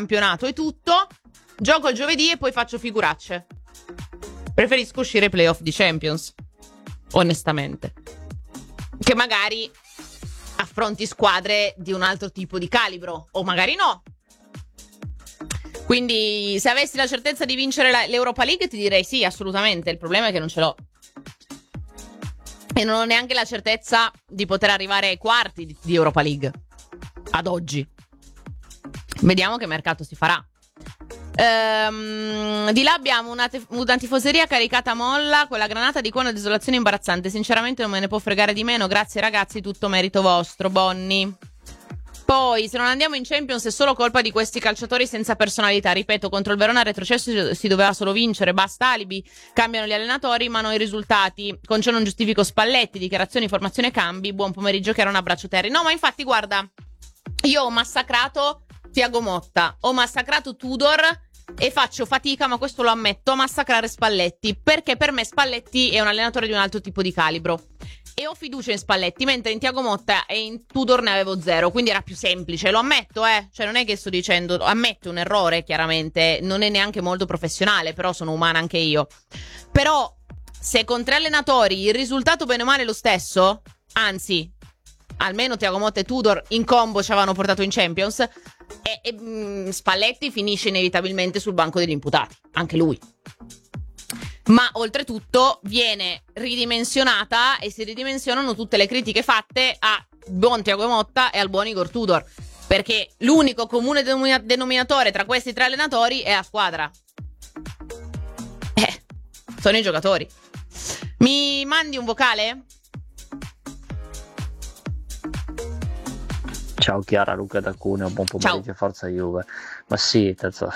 campionato e tutto, gioco il giovedì e poi faccio figuracce. Preferisco uscire ai playoff di Champions, onestamente, che magari affronti squadre di un altro tipo di calibro, o magari no. Quindi se avessi la certezza di vincere l'Europa League ti direi sì, assolutamente. Il problema è che non ce l'ho. E non ho neanche la certezza di poter arrivare ai quarti di Europa League ad oggi. Vediamo che mercato si farà. Di là abbiamo una tifoseria caricata molla, quella granata di qua, una desolazione imbarazzante. Sinceramente non me ne può fregare di meno. Grazie ragazzi, tutto merito vostro, Bonnie. Poi, se non andiamo in Champions è solo colpa di questi calciatori senza personalità. Ripeto, contro il Verona retrocesso si doveva solo vincere, basta alibi, cambiano gli allenatori ma non i risultati. Con ciò non giustifico Spalletti, dichiarazioni, formazione, cambi. Buon pomeriggio, che era un abbraccio Terry. No, ma infatti guarda, io ho massacrato Thiago Motta, ho massacrato Tudor e faccio fatica, ma questo lo ammetto, a massacrare Spalletti, perché per me Spalletti è un allenatore di un altro tipo di calibro. E ho fiducia in Spalletti, mentre in Thiago Motta e in Tudor ne avevo zero, quindi era più semplice, lo ammetto, cioè non è che sto dicendo, ammetto un errore, chiaramente, non è neanche molto professionale, però sono umana anche io. Però, se con 3 allenatori il risultato bene o male è lo stesso, anzi, almeno Thiago Motta e Tudor in combo ci avevano portato in Champions, e Spalletti finisce inevitabilmente sul banco degli imputati, anche lui. Ma oltretutto viene ridimensionata e si ridimensionano tutte le critiche fatte a buon Thiago Motta e al buon Igor Tudor, perché l'unico comune denominatore tra questi 3 allenatori è la squadra. Sono i giocatori. Mi mandi un vocale? Ciao Chiara, Luca da Cuneo, buon pomeriggio. Ciao. Forza Juve. Ma sì,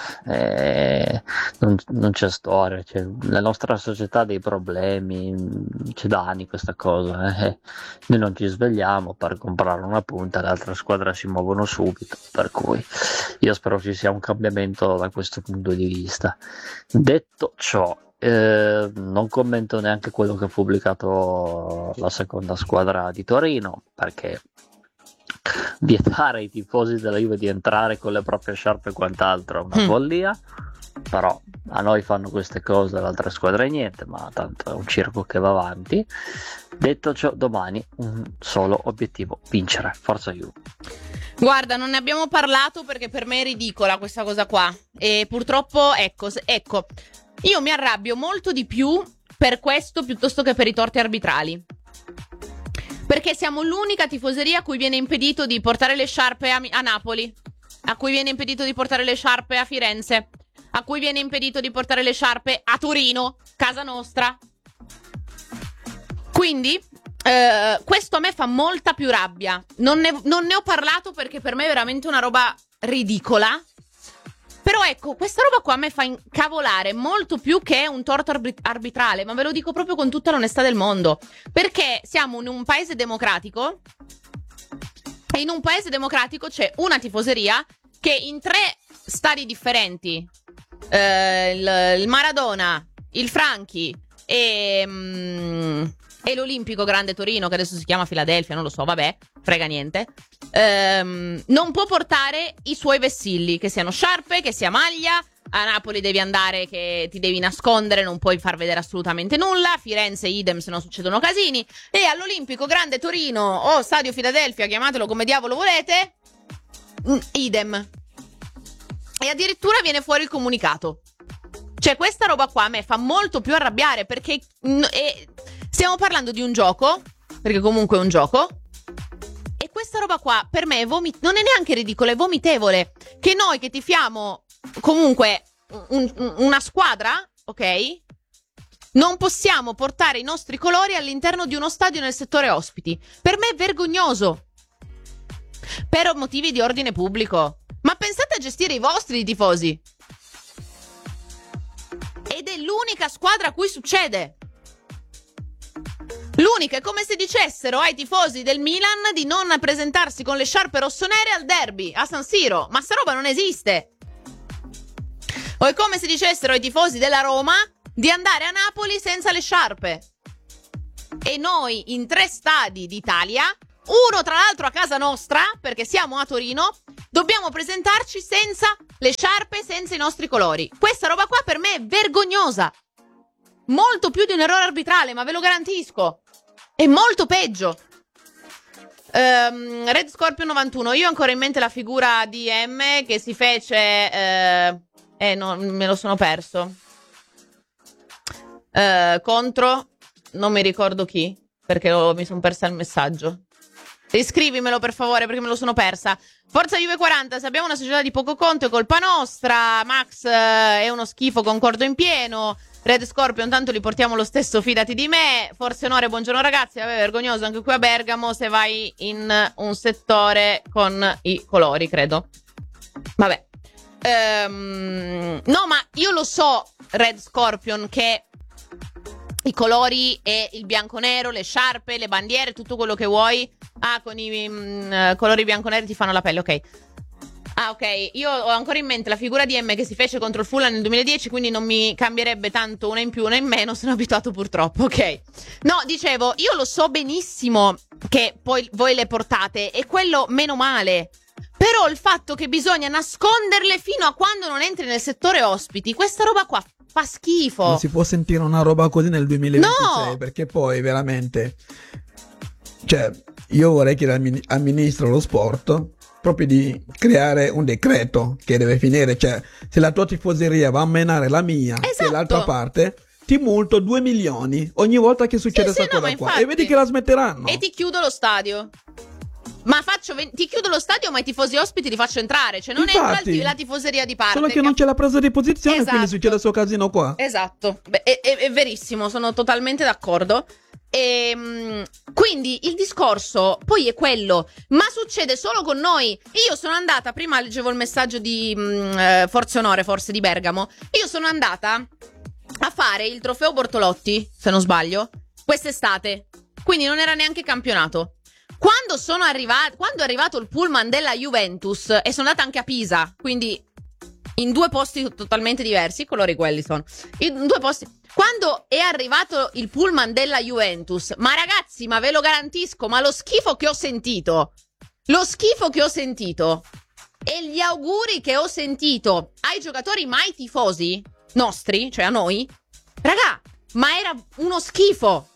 non c'è storia, la nostra società ha dei problemi, c'è da anni questa cosa, noi non ci svegliamo per comprare una punta, le altre squadre si muovono subito, per cui io spero ci sia un cambiamento da questo punto di vista. Detto ciò, non commento neanche quello che ha pubblicato la seconda squadra di Torino, perché vietare ai tifosi della Juve di entrare con le proprie sciarpe e quant'altro è una follia, però a noi fanno queste cose, alle altre squadre niente, ma tanto è un circo che va avanti. Detto ciò, domani un solo obiettivo: vincere. Forza Juve. Guarda, non ne abbiamo parlato perché per me è ridicola questa cosa qua, e purtroppo ecco, io mi arrabbio molto di più per questo piuttosto che per i torti arbitrali. Perché siamo l'unica tifoseria a cui viene impedito di portare le sciarpe a Napoli, a cui viene impedito di portare le sciarpe a Firenze, a cui viene impedito di portare le sciarpe a Torino, casa nostra. Quindi questo a me fa molta più rabbia. Non ne ho parlato perché per me è veramente una roba ridicola. Però ecco, questa roba qua a me fa incavolare molto più che un torto arbitrale, ma ve lo dico proprio con tutta l'onestà del mondo. Perché siamo in un paese democratico e in un paese democratico c'è una tifoseria che in 3 stadi differenti, il Maradona, il Franchi e l'Olimpico Grande Torino, che adesso si chiama Philadelphia, non lo so, vabbè, frega niente, non può portare i suoi vessilli, che siano sciarpe, che sia maglia. A Napoli devi andare che ti devi nascondere, non puoi far vedere assolutamente nulla. A Firenze idem, se no succedono casini. E all'Olimpico Grande Torino o Stadio Philadelphia, chiamatelo come diavolo volete, idem. E addirittura viene fuori il comunicato. Cioè questa roba qua a me fa molto più arrabbiare, perché stiamo parlando di un gioco, perché comunque è un gioco, e questa roba qua per me non è neanche ridicola, è vomitevole. Che noi che tifiamo comunque una squadra, ok, non possiamo portare i nostri colori all'interno di uno stadio nel settore ospiti. Per me è vergognoso, per motivi di ordine pubblico. Ma pensate a gestire i vostri tifosi. Ed è l'unica squadra a cui succede. L'unica, è come se dicessero ai tifosi del Milan di non presentarsi con le sciarpe rossonere al derby a San Siro. Ma sta roba non esiste. O è come se dicessero ai tifosi della Roma di andare a Napoli senza le sciarpe. E noi in 3 stadi d'Italia, uno tra l'altro a casa nostra, perché siamo a Torino, dobbiamo presentarci senza le sciarpe, senza i nostri colori. Questa roba qua per me è vergognosa. Molto più di un errore arbitrale, ma ve lo garantisco. È molto peggio. Red Scorpion 91. Io ho ancora in mente la figura di M che si fece... no, me lo sono perso. Contro... Non mi ricordo chi, perché mi sono persa il messaggio. Riscrivimelo per favore, perché me lo sono persa. Forza Juve 40, se abbiamo una società di poco conto è colpa nostra. Max è uno schifo, concordo in pieno. Red Scorpion, tanto li portiamo lo stesso, fidati di me. Forse Onore, buongiorno ragazzi. Vabbè, vergognoso anche qui a Bergamo se vai in un settore con i colori, credo. Vabbè. No, ma io lo so, Red Scorpion, che i colori e il bianco-nero, le sciarpe, le bandiere, tutto quello che vuoi. Ah, con i colori bianco-neri ti fanno la pelle, ok. Ah, ok, io ho ancora in mente la figura di M che si fece contro il Fulham nel 2010, quindi non mi cambierebbe tanto una in più, una in meno, sono abituato purtroppo, ok. No, dicevo, io lo so benissimo che poi voi le portate, e quello meno male. Però il fatto che bisogna nasconderle fino a quando non entri nel settore ospiti, questa roba qua fa schifo. Non si può sentire una roba così nel 2026, no! Perché poi veramente... Cioè, io vorrei chiedere al ministro dello sport proprio di creare un decreto che deve finire, cioè se la tua tifoseria va a menare la mia, esatto, e l'altra parte, ti multo 2 milioni ogni volta che succede questa cosa qua, infatti. e vedi che la smetteranno. E ti chiudo lo stadio. Ma ti chiudo lo stadio, ma i tifosi ospiti li faccio entrare. Cioè non Infatti, entra la tifoseria di parte. Solo che non c'è la presa di posizione, esatto, quindi succede questo casino qua. Esatto, beh, è verissimo, sono totalmente d'accordo. Quindi il discorso poi è quello, ma succede solo con noi. Io sono andata, prima leggevo il messaggio di Forza Onore, forse di Bergamo. Io sono andata a fare il trofeo Bortolotti, se non sbaglio, quest'estate. Quindi non era neanche campionato. Quando è arrivato il pullman della Juventus, e sono andata anche a Pisa, quindi in 2 posti totalmente diversi, i colori quelli sono, in 2 posti. Quando è arrivato il pullman della Juventus, ma ragazzi, ma ve lo garantisco, ma lo schifo che ho sentito, e gli auguri che ho sentito ai giocatori, ma ai tifosi nostri, cioè a noi, raga, ma era uno schifo.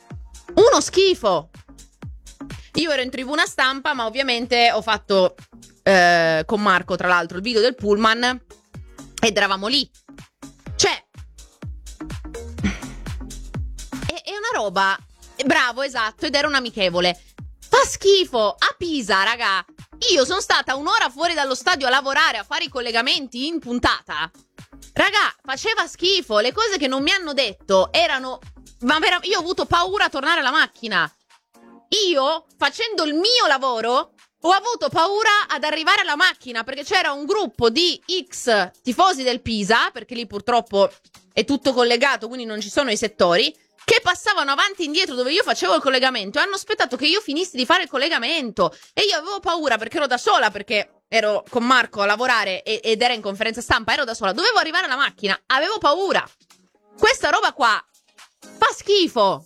Io ero in tribuna stampa, ma ovviamente ho fatto con Marco, tra l'altro, il video del pullman ed eravamo lì. Cioè, è una roba, bravo, esatto, ed era un amichevole. Fa schifo, a Pisa, raga. Io sono stata 1 ora fuori dallo stadio a lavorare, a fare i collegamenti in puntata. Raga, faceva schifo, le cose che non mi hanno detto erano... io ho avuto paura a tornare alla macchina. Io, facendo il mio lavoro, ho avuto paura ad arrivare alla macchina, perché c'era un gruppo di X tifosi del Pisa, perché lì purtroppo è tutto collegato, quindi non ci sono i settori, che passavano avanti e indietro dove io facevo il collegamento e hanno aspettato che io finissi di fare il collegamento. E io avevo paura, perché ero da sola, perché ero con Marco a lavorare ed era in conferenza stampa, ero da sola, dovevo arrivare alla macchina, avevo paura. Questa roba qua fa schifo.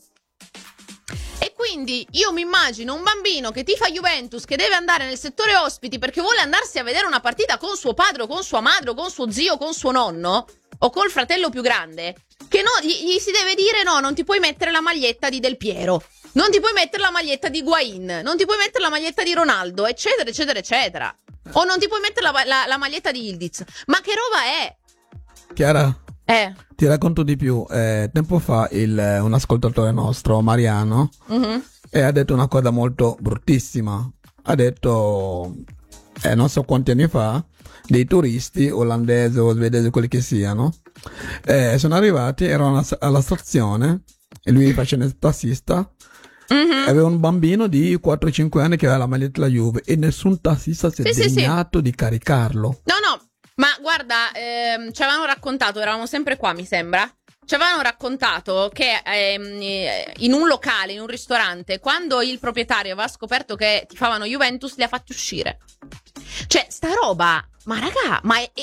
E quindi io mi immagino un bambino che tifa Juventus, che deve andare nel settore ospiti perché vuole andarsi a vedere una partita con suo padre o con sua madre o con suo zio o con suo nonno o col fratello più grande, che no, gli si deve dire no, non ti puoi mettere la maglietta di Del Piero, non ti puoi mettere la maglietta di Higuain, non ti puoi mettere la maglietta di Ronaldo, eccetera eccetera eccetera, o non ti puoi mettere la maglietta di Ildiz. Ma che roba è? Chiara, ti racconto di più. Tempo fa un ascoltatore nostro, Mariano, ha detto una cosa molto bruttissima. Ha detto, non so quanti anni fa, dei turisti olandesi o svedesi, quelli che siano, sono arrivati, erano alla stazione e lui faceva il tassista. Aveva un bambino di 4-5 anni che aveva la maglietta della Juve e nessun tassista si è degnato di caricarlo. No, ma guarda, ci avevano raccontato, eravamo sempre qua mi sembra, ci avevano raccontato che in un locale, in un ristorante, quando il proprietario aveva scoperto che tifavano Juventus, li ha fatti uscire. Cioè, sta roba, ma raga,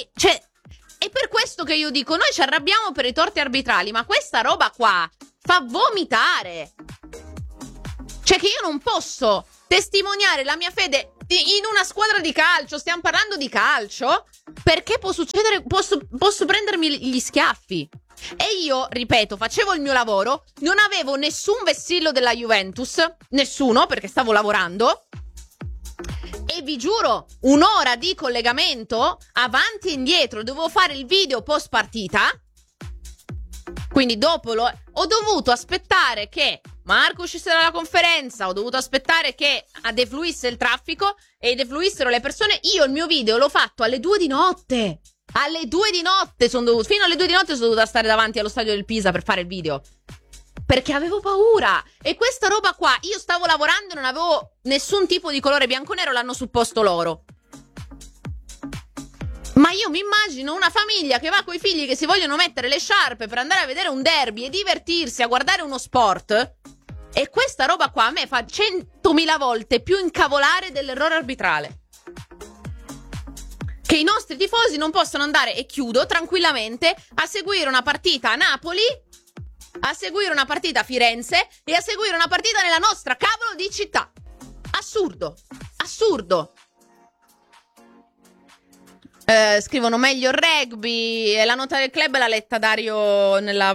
è per questo che io dico, noi ci arrabbiamo per i torti arbitrali, ma questa roba qua fa vomitare. Cioè che io non posso testimoniare la mia fede. in una squadra di calcio, stiamo parlando di calcio, perché può succedere, posso prendermi gli schiaffi. E io, ripeto, facevo il mio lavoro, non avevo nessun vessillo della Juventus, nessuno, perché stavo lavorando. E vi giuro, un'ora di collegamento avanti e indietro, dovevo fare il video post partita. Quindi dopo ho dovuto aspettare che Marco uscisse dalla conferenza, ho dovuto aspettare che defluisse il traffico e defluissero le persone. Io il mio video l'ho fatto alle 2 di notte. Alle 2 di notte fino alle 2 di notte sono dovuta stare davanti allo stadio del Pisa per fare il video. Perché avevo paura. E questa roba qua, io stavo lavorando e non avevo nessun tipo di colore bianco-nero, l'hanno supposto loro. Ma io mi immagino una famiglia che va coi figli che si vogliono mettere le sciarpe per andare a vedere un derby e divertirsi, a guardare uno sport. E questa roba qua a me fa 100.000 volte più incavolare dell'errore arbitrale. Che i nostri tifosi non possono andare, e chiudo, tranquillamente a seguire una partita a Napoli, a seguire una partita a Firenze e a seguire una partita nella nostra cavolo di città. Assurdo. Assurdo. Scrivono meglio il rugby. E la nota del club l'ha letta Dario nella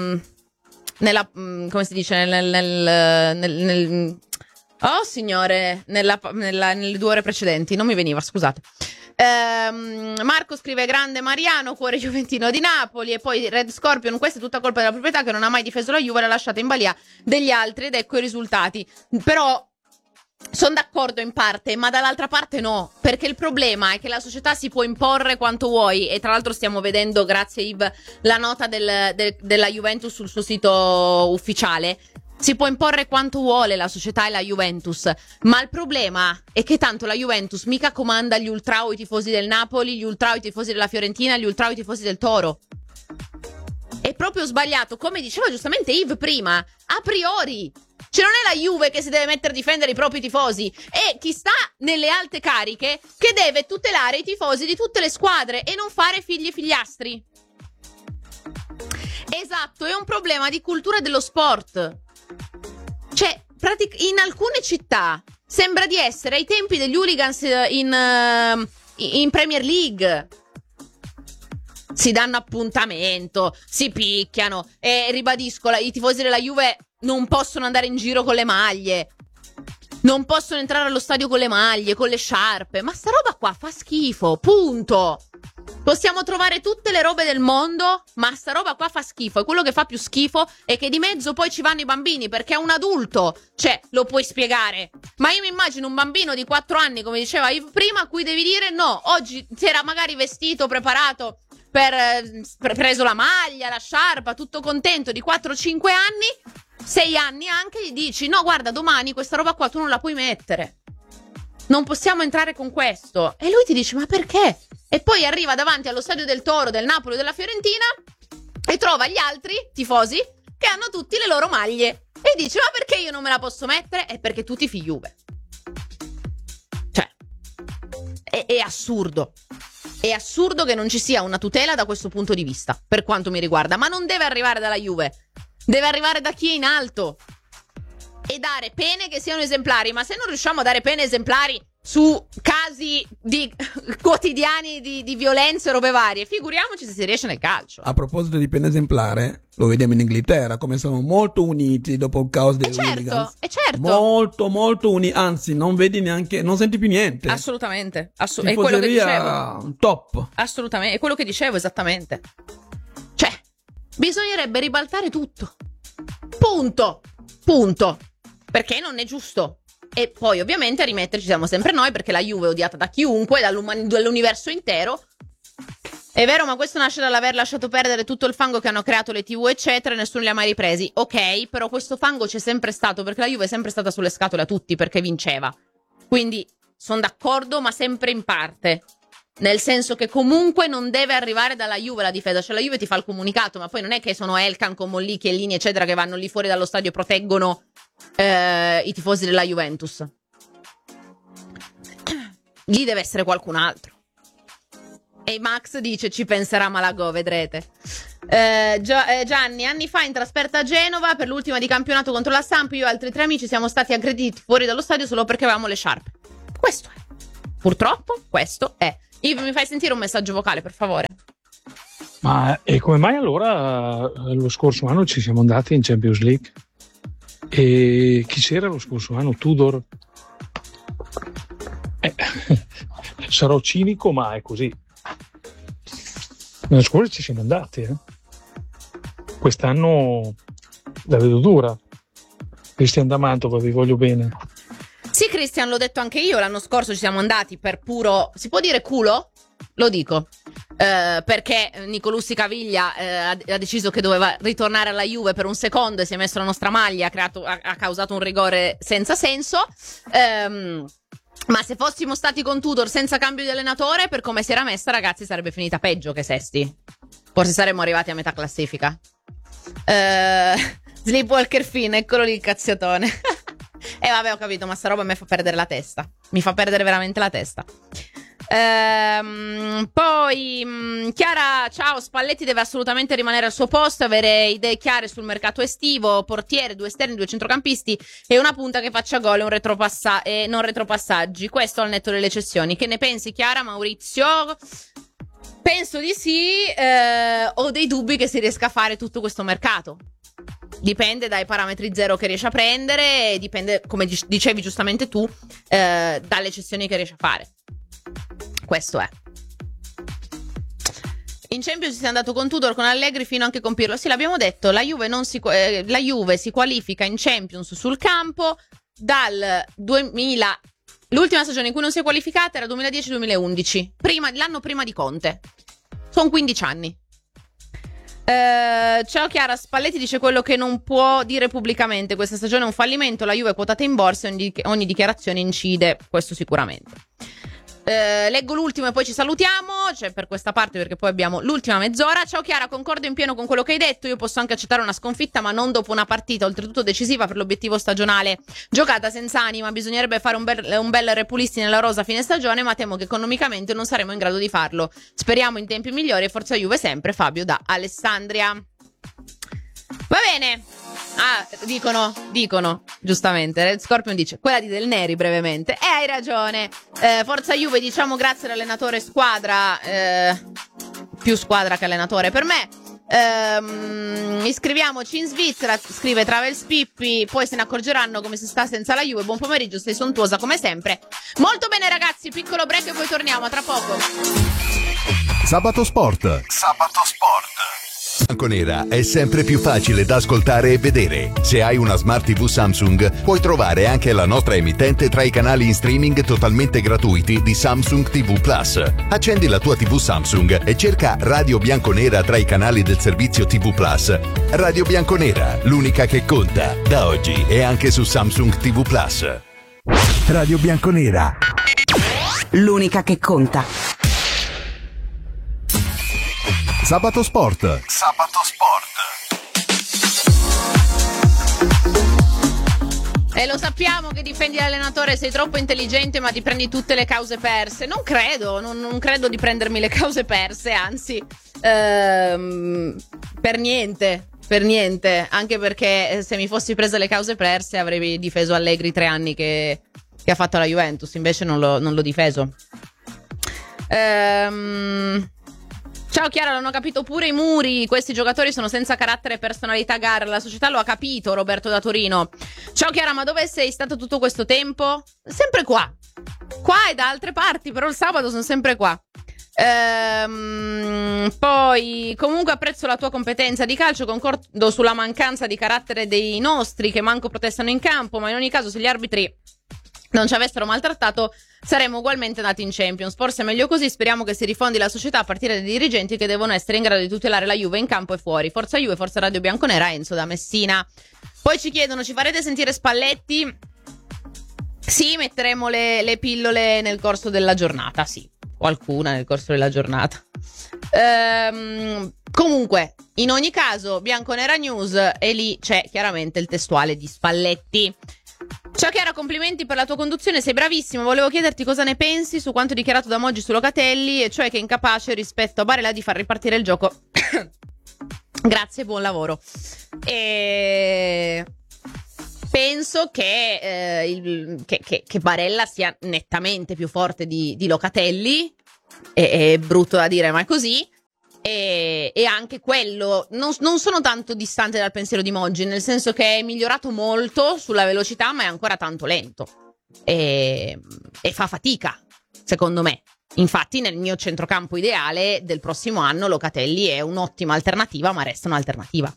come si dice, oh signore, nelle 2 ore precedenti. Non mi veniva, scusate. Marco scrive: grande Mariano, cuore juventino di Napoli. E poi Red Scorpion: questa è tutta colpa della proprietà che non ha mai difeso la Juve, l'ha lasciata in balia degli altri ed ecco i risultati. Però sono d'accordo in parte, ma dall'altra parte no, perché il problema è che la società si può imporre quanto vuoi. E tra l'altro stiamo vedendo, grazie Yves, la nota della Juventus sul suo sito ufficiale. Si può imporre quanto vuole la società e la Juventus, ma il problema è che tanto la Juventus mica comanda gli ultra o i tifosi del Napoli, gli ultra o i tifosi della Fiorentina, gli ultra o i tifosi del Toro. È proprio sbagliato, come diceva giustamente Yves prima, a priori. Cioè non è la Juve che si deve mettere a difendere i propri tifosi, è chi sta nelle alte cariche che deve tutelare i tifosi di tutte le squadre e non fare figli e figliastri. Esatto, è un problema di cultura dello sport. Cioè, in alcune città sembra di essere ai tempi degli hooligans in Premier League. Si danno appuntamento, si picchiano e ribadisco, i tifosi della Juve non possono andare in giro con le maglie, non possono entrare allo stadio con le maglie, con le sciarpe. Ma sta roba qua fa schifo, punto. Possiamo trovare tutte le robe del mondo, ma sta roba qua fa schifo. E quello che fa più schifo è che di mezzo poi ci vanno i bambini, perché a un adulto, cioè, lo puoi spiegare. Ma io mi immagino un bambino di 4 anni, come diceva Yves prima, a cui devi dire no, oggi si era magari vestito, preparato, preso la maglia, la sciarpa, tutto contento, di 4-5 anni, 6 anni anche, gli dici no, guarda, domani questa roba qua tu non la puoi mettere, non possiamo entrare con questo. E lui ti dice ma perché? E poi arriva davanti allo stadio del Toro, del Napoli o della Fiorentina e trova gli altri tifosi che hanno tutti le loro maglie e dice ma perché io non me la posso mettere? È perché tu tifi Juve. Cioè è assurdo. È assurdo che non ci sia una tutela da questo punto di vista, per quanto mi riguarda. Ma non deve arrivare dalla Juve, deve arrivare da chi è in alto e dare pene che siano esemplari. Ma se non riusciamo a dare pene esemplari su casi quotidiani di violenze e robe varie, figuriamoci se si riesce nel calcio. A proposito di pena esemplare, lo vediamo in Inghilterra come sono molto uniti dopo il caos dei hooligans. Certo. Molto molto uniti, anzi non vedi neanche, non senti più niente. Assolutamente, è quello che dicevo. Top. Assolutamente, è quello che dicevo esattamente. Cioè, bisognerebbe ribaltare tutto. Punto. Perché non è giusto. E poi ovviamente a rimetterci siamo sempre noi, perché la Juve è odiata da chiunque, dall'universo intero. È vero, ma questo nasce dall'aver lasciato perdere tutto il fango che hanno creato le TV eccetera e nessuno li ha mai ripresi. Ok, però questo fango c'è sempre stato, perché la Juve è sempre stata sulle scatole a tutti, perché vinceva. Quindi sono d'accordo, ma sempre in parte. Nel senso che comunque non deve arrivare dalla Juve la difesa. Cioè la Juve ti fa il comunicato, ma poi non è che sono Elkan con Molli, Chiellini eccetera che vanno lì fuori dallo stadio e proteggono i tifosi della Juventus. Lì deve essere qualcun altro. E Max dice ci penserà Malagò, vedrete. Gianni, anni fa in trasferta a Genova per l'ultima di campionato contro la Samp, io e altri 3 amici siamo stati aggrediti fuori dallo stadio solo perché avevamo le sciarpe. Questo è. Purtroppo questo è. Ivo, mi fai sentire un messaggio vocale, per favore? Ma e come mai allora lo scorso anno ci siamo andati in Champions League? E chi c'era lo scorso anno? Tudor? Sarò cinico, ma è così. L'anno scorso ci siamo andati, Quest'anno la vedo dura. Cristian Damantova, vi voglio bene. Sì, Cristian, l'ho detto anche io. L'anno scorso ci siamo andati per puro, si può dire culo? Lo dico. Perché Nicolussi Caviglia ha deciso che doveva ritornare alla Juve per un secondo e si è messo la nostra maglia, ha causato un rigore senza senso. Ma se fossimo stati con Tudor senza cambio di allenatore, per come si era messa, ragazzi, sarebbe finita peggio che sesti. Forse saremmo arrivati a metà classifica. Sleepwalker Finn, eccolo lì il cazziatone. Vabbè, ho capito, ma sta roba mi fa perdere la testa. Mi fa perdere veramente la testa. Poi Chiara, ciao, Spalletti deve assolutamente rimanere al suo posto, avere idee chiare sul mercato estivo, portiere, 2 esterni, 2 centrocampisti e una punta che faccia gol e non retropassaggi. Questo al netto delle cessioni. Che ne pensi, Chiara? Maurizio? Penso di sì. Ho dei dubbi che si riesca a fare tutto questo mercato. Dipende dai parametri zero che riesce a prendere e dipende, come dicevi giustamente tu, dalle cessioni che riesce a fare. Questo è. In Champions si è andato con Tudor, con Allegri, fino anche con Pirlo. Sì, l'abbiamo detto, la Juve si qualifica in Champions sul campo dal 2000. L'ultima stagione in cui non si è qualificata era 2010-2011, l'anno prima di Conte. Sono 15 anni. Ciao Chiara, Spalletti dice quello che non può dire pubblicamente. Questa stagione è un fallimento, la Juve è quotata in borsa e ogni dichiarazione incide, questo sicuramente. Leggo l'ultimo e poi ci salutiamo, cioè per questa parte, perché poi abbiamo l'ultima mezz'ora. Ciao Chiara, concordo in pieno con quello che hai detto. Io posso anche accettare una sconfitta, ma non dopo una partita oltretutto decisiva per l'obiettivo stagionale, giocata senza anima. Bisognerebbe fare un bel repulisti nella rosa a fine stagione, ma temo che economicamente non saremo in grado di farlo. Speriamo in tempi migliori e forza Juve sempre. Fabio da Alessandria. Va bene. Dicono, giustamente, Red Scorpion dice, quella di Del Neri brevemente, e hai ragione, forza Juve, diciamo grazie all'allenatore squadra, più squadra che allenatore per me. Iscriviamoci in Svizzera, scrive Travels Pippi, poi se ne accorgeranno come si sta senza la Juve. Buon pomeriggio, sei sontuosa come sempre. Molto bene ragazzi, piccolo break e poi torniamo tra poco. Sabato Sport. Bianconera è sempre più facile da ascoltare e vedere. Se hai una Smart TV Samsung, puoi trovare anche la nostra emittente tra i canali in streaming totalmente gratuiti di Samsung TV Plus. Accendi la tua TV Samsung e cerca Radio Bianconera tra i canali del servizio TV Plus. Radio Bianconera, l'unica che conta. Da oggi è anche su Samsung TV Plus. Radio Bianconera, l'unica che conta. Sabato Sport. E lo sappiamo che difendi l'allenatore, sei troppo intelligente ma ti prendi tutte le cause perse. Non credo di prendermi le cause perse, anzi, per niente, anche perché se mi fossi presa le cause perse avrei difeso Allegri 3 anni che ha fatto la Juventus, invece non l'ho difeso. Ciao Chiara, l'hanno capito pure i muri, questi giocatori sono senza carattere e personalità gara, la società lo ha capito, Roberto da Torino. Ciao Chiara, ma dove sei stato tutto questo tempo? Sempre qua e da altre parti, però il sabato sono sempre qua. Poi comunque apprezzo la tua competenza di calcio, concordo sulla mancanza di carattere dei nostri che manco protestano in campo, ma in ogni caso se gli arbitri non ci avessero maltrattato saremmo ugualmente nati in Champions. Forse è meglio così, speriamo che si rifondi la società a partire dai dirigenti che devono essere in grado di tutelare la Juve in campo e fuori. Forza Juve, forza Radio Bianconera. Enzo da Messina. Poi ci chiedono, ci farete sentire Spalletti? Sì, metteremo le pillole nel corso della giornata, sì, qualcuna nel corso della giornata. Comunque, in ogni caso, Bianconera News, e lì c'è chiaramente il testuale di Spalletti. Ciao Chiara, complimenti per la tua conduzione, sei bravissimo. Volevo chiederti cosa ne pensi su quanto dichiarato da Moggi su Locatelli, e cioè che è incapace rispetto a Barella di far ripartire il gioco. Grazie, buon lavoro. Per penso che Barella sia nettamente più forte di Locatelli, è brutto da dire ma è così, e anche quello non sono tanto distante dal pensiero di Moggi, nel senso che è migliorato molto sulla velocità ma è ancora tanto lento e fa fatica secondo me. Infatti nel mio centrocampo ideale del prossimo anno Locatelli è un'ottima alternativa ma resta un'alternativa.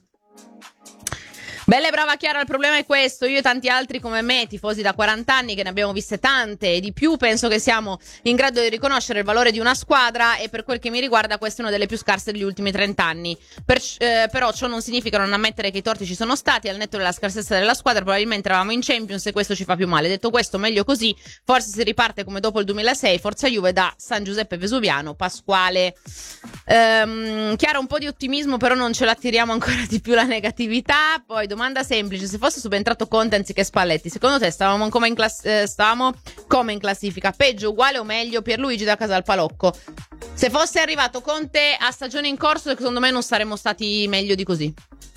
Bella e brava Chiara, il problema è questo: io e tanti altri come me, tifosi da 40 anni, che ne abbiamo viste tante e di più, penso che siamo in grado di riconoscere il valore di una squadra, e per quel che mi riguarda questa è una delle più scarse degli ultimi 30 anni. Però ciò non significa non ammettere che i torti ci sono stati. Al netto della scarsezza della squadra probabilmente eravamo in Champions e questo ci fa più male. Detto questo, meglio così, forse si riparte come dopo il 2006, forza Juve da San Giuseppe Vesuviano. Pasquale. Chiara, un po' di ottimismo, però non ce l'attiriamo ancora di più la negatività. Poi domanda semplice: se fosse subentrato Conte anziché Spalletti, secondo te stavamo come in classifica? Peggio, uguale o meglio Pierluigi da Casalpalocco? Se fosse arrivato Conte a stagione in corso, secondo me non saremmo stati meglio di così.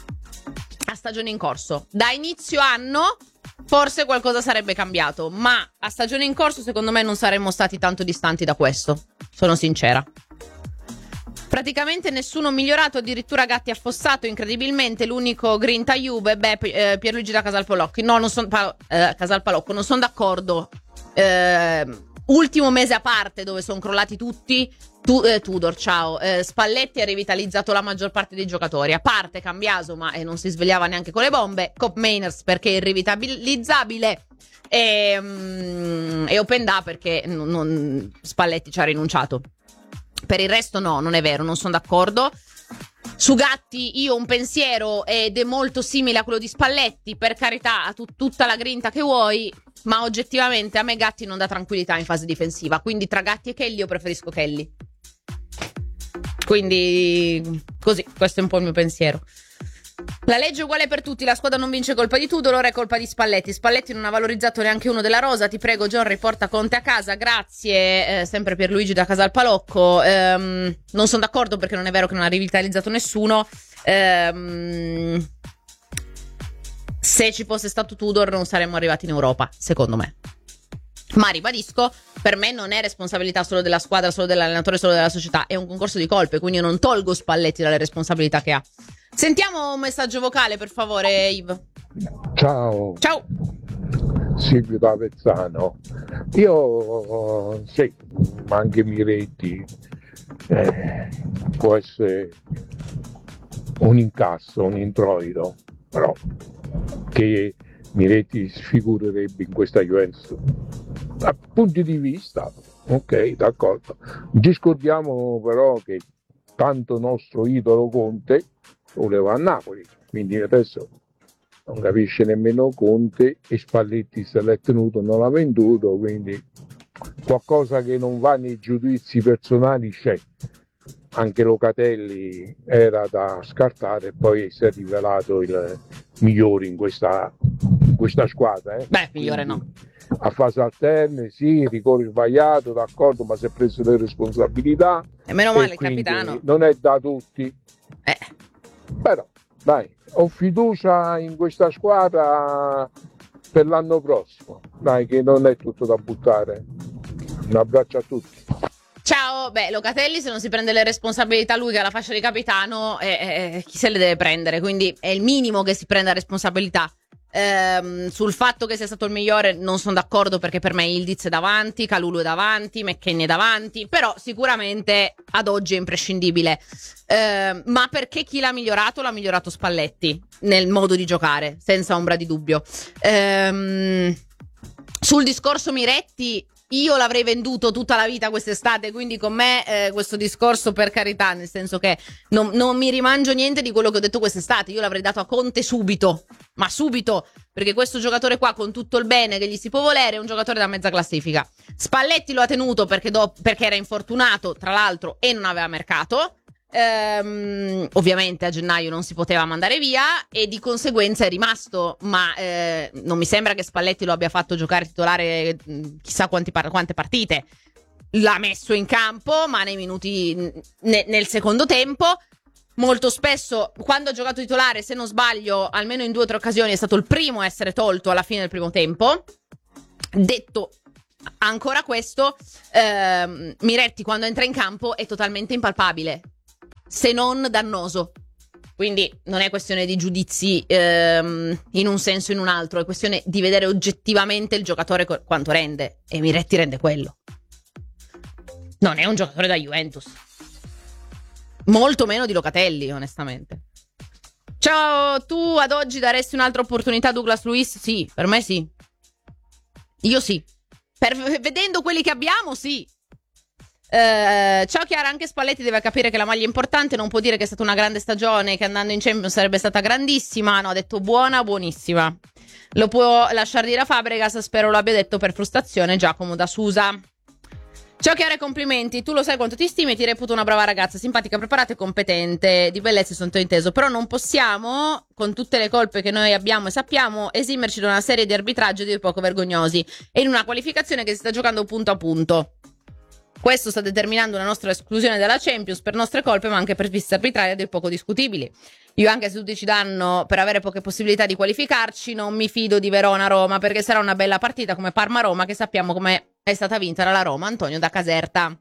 A stagione in corso, da inizio anno forse qualcosa sarebbe cambiato, ma a stagione in corso secondo me non saremmo stati tanto distanti da questo, sono sincera. Praticamente nessuno migliorato, addirittura Gatti affossato incredibilmente, l'unico grinta Juve, Pierluigi da Casalpalocco. No, non sono Casalpalocco, non sono d'accordo. Ultimo mese a parte dove sono crollati tutti. Tudor, ciao. Spalletti ha rivitalizzato la maggior parte dei giocatori, a parte Cambiaso, ma non si svegliava neanche con le bombe. Cop Mainers perché è irrivitalizzabile. E Openda perché Spalletti ci ha rinunciato. Per il resto no, non è vero, non sono d'accordo. Su Gatti io ho un pensiero ed è molto simile a quello di Spalletti, per carità, ha tutta la grinta che vuoi, ma oggettivamente a me Gatti non dà tranquillità in fase difensiva, quindi tra Gatti e Kelly io preferisco Kelly. Quindi così, questo è un po' il mio pensiero. La legge è uguale per tutti, la squadra non vince colpa di Tudor, ora è colpa di Spalletti. Spalletti non ha valorizzato neanche uno della rosa. Ti prego John, riporta Conte a casa, grazie. Sempre Pierluigi da Casalpalocco. Non sono d'accordo perché non è vero che non ha rivitalizzato nessuno. Se ci fosse stato Tudor non saremmo arrivati in Europa, secondo me. Ma ribadisco, per me non è responsabilità solo della squadra, solo dell'allenatore, solo della società, è un concorso di colpe, quindi io non tolgo Spalletti dalle responsabilità che ha. Sentiamo un messaggio vocale, per favore, Yves. Ciao. Ciao. Silvio da Avezzano. Io, sì, ma anche Miretti può essere un incasso, un introito, però che Miretti sfigurerebbe in questa Juventus. Da punti di vista, ok, d'accordo. Discordiamo però che tanto nostro idolo Conte voleva a Napoli, quindi adesso non capisce nemmeno Conte e Spalletti se l'è tenuto, non l'ha venduto, quindi qualcosa che non va nei giudizi personali c'è. Anche Locatelli era da scartare e poi si è rivelato il migliore in questa squadra. Beh, migliore no. A fase alterne, sì, rigore sbagliato, d'accordo, ma si è preso le responsabilità. E meno male il capitano. Non è da tutti. Però, dai, ho fiducia in questa squadra per l'anno prossimo. Dai, che non è tutto da buttare. Un abbraccio a tutti. Ciao, Locatelli se non si prende le responsabilità lui che ha la fascia di capitano, chi se le deve prendere? Quindi è il minimo che si prenda responsabilità. Sul fatto che sia stato il migliore non sono d'accordo perché per me Ildiz è davanti, Kalulu è davanti, McKennie è davanti, però sicuramente ad oggi è imprescindibile. Ma perché chi l'ha migliorato Spalletti nel modo di giocare, senza ombra di dubbio. Sul discorso Miretti, io l'avrei venduto tutta la vita quest'estate, quindi con me questo discorso, per carità, nel senso che non mi rimangio niente di quello che ho detto quest'estate. Io l'avrei dato a Conte subito, ma subito, perché questo giocatore qua, con tutto il bene che gli si può volere, è un giocatore da mezza classifica. Spalletti lo ha tenuto perché era infortunato, tra l'altro, e non aveva mercato. Ovviamente a gennaio non si poteva mandare via e di conseguenza è rimasto, ma non mi sembra che Spalletti lo abbia fatto giocare titolare chissà quante partite. L'ha messo in campo, ma nei minuti nel secondo tempo. molto spesso, quando ha giocato titolare, se non sbaglio, almeno in 2 o 3 occasioni è stato il primo a essere tolto alla fine del primo tempo. Detto ancora questo, Miretti quando entra in campo è totalmente impalpabile, se non dannoso. Quindi non è questione di giudizi in un senso o in un altro, è questione di vedere oggettivamente il giocatore quanto rende, e Miretti rende quello. Non è un giocatore da Juventus, molto meno di Locatelli, onestamente. Ciao, tu ad oggi daresti un'altra opportunità a Douglas Luiz? Sì, per me sì. Io sì. Vedendo quelli che abbiamo, sì. Ciao Chiara, anche Spalletti deve capire che la maglia è importante, non può dire che è stata una grande stagione, che andando in Champions sarebbe stata grandissima. No, ha detto buona, buonissima. Lo può lasciare dire a Fabregas, spero lo abbia detto per frustrazione Giacomo da Susa. Ciao Chiara, complimenti, tu lo sai quanto ti stimi e ti reputo una brava ragazza, simpatica, preparata e competente, di bellezza sono inteso, però non possiamo, con tutte le colpe che noi abbiamo e sappiamo, esimerci da una serie di arbitraggi a dir poco vergognosi e in una qualificazione che si sta giocando punto a punto. Questo sta determinando una nostra esclusione dalla Champions per nostre colpe, ma anche per visti arbitrari a dir poco discutibili. Io, anche se tutti ci danno per avere poche possibilità di qualificarci, non mi fido di Verona-Roma, perché sarà una bella partita come Parma-Roma, che sappiamo come è stata vinta dalla Roma. Antonio da Caserta.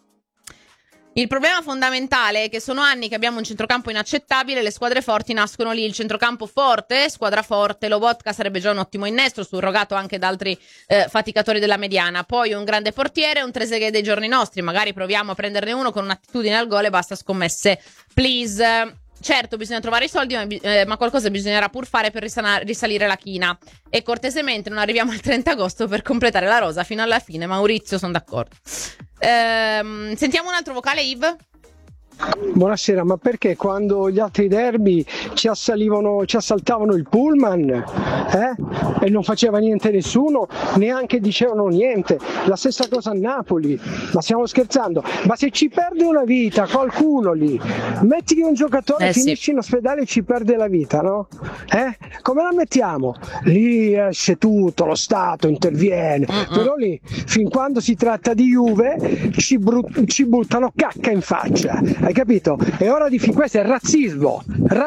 Il problema fondamentale è che sono anni che abbiamo un centrocampo inaccettabile, le squadre forti nascono lì, il centrocampo forte, squadra forte, Lobotka sarebbe già un ottimo innesto, surrogato anche da altri faticatori della mediana, poi un grande portiere, un Trezeguet dei giorni nostri, magari proviamo a prenderne uno con un'attitudine al gol e basta scommesse, please. Certo, bisogna trovare i soldi, ma qualcosa bisognerà pur fare per risalire la china. E cortesemente non arriviamo al 30 agosto per completare la rosa fino alla fine. Maurizio, sono d'accordo. Sentiamo un altro vocale, Yves. Buonasera, ma perché quando gli altri derby ci assaltavano il pullman e non faceva niente nessuno, neanche dicevano niente? La stessa cosa a Napoli, ma stiamo scherzando? Ma se ci perde una vita qualcuno lì, metti che un giocatore finisce in ospedale e ci perde la vita, no? Come la mettiamo? Lì esce tutto, lo Stato interviene, però lì fin quando si tratta di Juve ci buttano cacca in faccia. Hai capito? È ora di questo è razzismo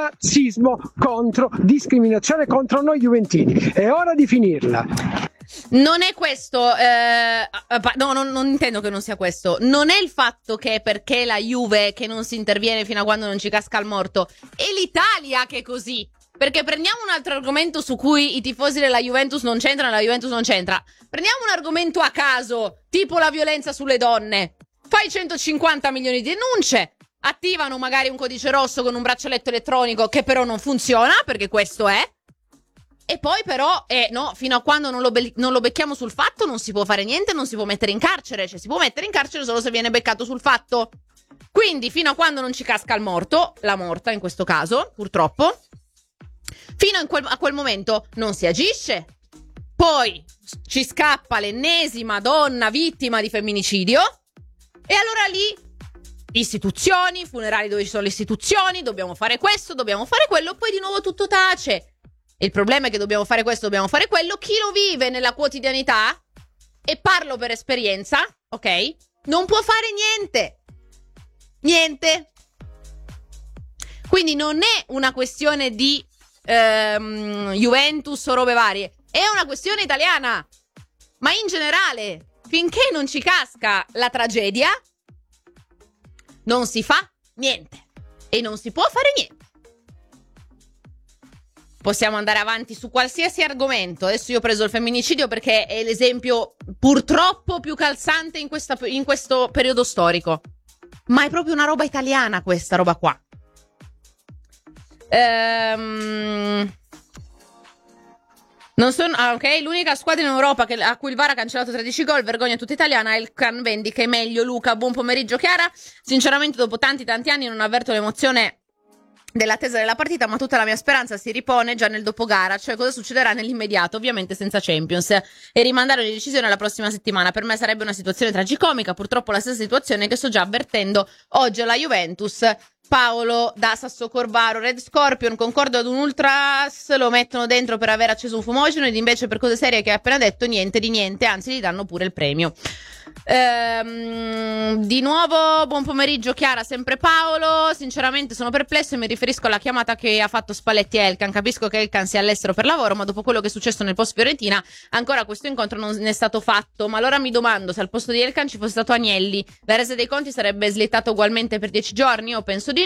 contro discriminazione contro noi juventini. È ora di finirla. Non è questo, no, non intendo che non sia questo. Non è il fatto che perché la Juve che non si interviene fino a quando non ci casca il morto, è l'Italia che è così. Perché prendiamo un altro argomento su cui i tifosi della Juventus non c'entrano, la Juventus non c'entra. Prendiamo un argomento a caso, tipo la violenza sulle donne. Fai 150 milioni di denunce. Attivano magari un codice rosso con un braccialetto elettronico che però non funziona, perché questo è. E poi però, no, fino a quando non lo becchiamo sul fatto non si può fare niente, non si può mettere in carcere. Cioè si può mettere in carcere solo se viene beccato sul fatto. Quindi fino a quando non ci casca il morto, la morta in questo caso, purtroppo, fino a quel momento non si agisce. Poi ci scappa l'ennesima donna vittima di femminicidio e allora lì istituzioni, funerali dove ci sono le istituzioni, dobbiamo fare questo, dobbiamo fare quello, poi di nuovo tutto tace. E il problema è che dobbiamo fare questo, dobbiamo fare quello. Chi lo vive nella quotidianità, e parlo per esperienza, ok? Non può fare niente. Niente. Quindi non è una questione di Juventus o robe varie, è una questione italiana. Ma in generale, finché non ci casca la tragedia, non si fa niente e non si può fare niente. Possiamo andare avanti su qualsiasi argomento. Adesso io ho preso il femminicidio perché è l'esempio purtroppo più calzante in questo periodo storico. Ma è proprio una roba italiana questa roba qua. Non sono, ok, l'unica squadra in Europa a cui il VAR ha cancellato 13 gol, vergogna tutta italiana, è il Can Vendica. È meglio Luca, buon pomeriggio Chiara. Sinceramente dopo tanti anni non avverto l'emozione dell'attesa della partita, ma tutta la mia speranza si ripone già nel dopogara, cioè cosa succederà nell'immediato, ovviamente senza Champions, e rimandare le decisioni alla prossima settimana. Per me sarebbe una situazione tragicomica, purtroppo la stessa situazione che sto già avvertendo oggi alla Juventus. Paolo da Sassocorvaro. Red Scorpion, concordo ad un ultras, lo mettono dentro per aver acceso un fumogeno, ed invece per cose serie che hai appena detto niente di niente, anzi gli danno pure il premio. Di nuovo buon pomeriggio Chiara, sempre Paolo. Sinceramente sono perplesso e mi riferisco alla chiamata che ha fatto Spalletti a Elkan. Capisco che Elkan sia all'estero per lavoro, ma dopo quello che è successo nel post Fiorentina ancora questo incontro non è stato fatto. Ma allora mi domando, se al posto di Elkan ci fosse stato Agnelli, la resa dei conti sarebbe slittata ugualmente per 10 giorni? Io penso di